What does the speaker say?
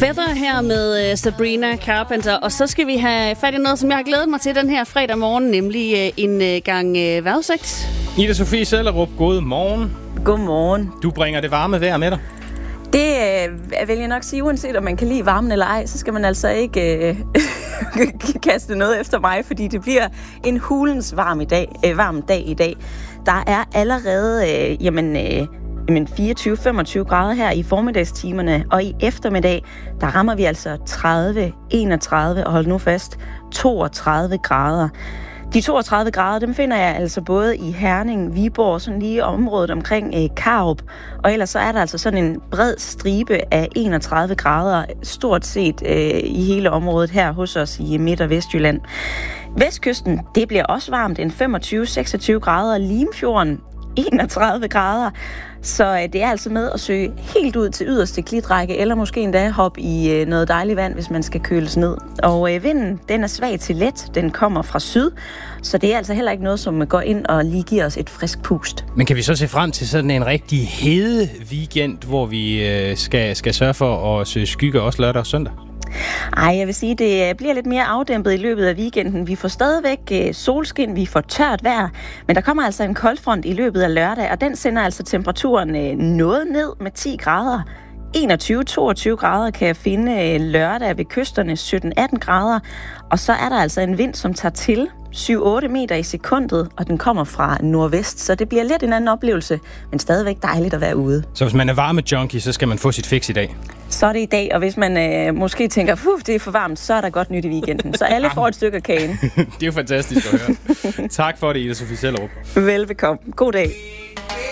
Feather her med Sabrina Carpenter, og så skal vi have fat i noget, som jeg har glædet mig til den her fredag morgen, nemlig en gang vejrudsigt. Ida Sofie Sellerup, god morgen. Godmorgen. Du bringer det varme vejr med dig. Det vil jeg nok sige, uanset om man kan lide varmen eller ej, så skal man altså ikke kaste noget efter mig, fordi det bliver en hulens varm dag i dag. Der er allerede 24-25 grader her i formiddagstimerne, og i eftermiddag, der rammer vi altså 30, 31 og hold nu fast, 32 grader. De 32 grader, dem finder jeg altså både i Herning, Viborg, sådan lige området omkring Karup, og ellers så er der altså sådan en bred stribe af 31 grader, stort set i hele området her hos os i Midt- og Vestjylland. Vestkysten, det bliver også varmt, en 25-26 grader, Limfjorden 31 grader, så det er altså med at søge helt ud til yderste klitrække, eller måske endda hoppe i noget dejligt vand, hvis man skal køles ned. Og vinden, den er svag til let, den kommer fra syd, så det er altså heller ikke noget, som går ind og lige giver os et frisk pust. Men kan vi så se frem til sådan en rigtig hede weekend, hvor vi skal sørge for at søge skygge også lørdag og søndag? Ej, jeg vil sige, det bliver lidt mere afdæmpet i løbet af weekenden. Vi får stadigvæk solskin, vi får tørt vejr, men der kommer altså en koldfront i løbet af lørdag, og den sender altså temperaturen noget ned med 10 grader. 21-22 grader kan jeg finde lørdag ved kysterne, 17-18 grader, og så er der altså en vind, som tager til 7-8 meter i sekundet, og den kommer fra nordvest, så det bliver lidt en anden oplevelse, men stadigvæk dejligt at være ude. Så hvis man er varme-junkie, så skal man få sit fix i dag? Så er det i dag, og hvis man måske tænker, det er for varmt, så er der godt nyt i weekenden. Så alle får et stykke af kagen. Det er jo fantastisk at høre. Tak for det, Ida Sofie Sellerup. Velbekomme. God dag.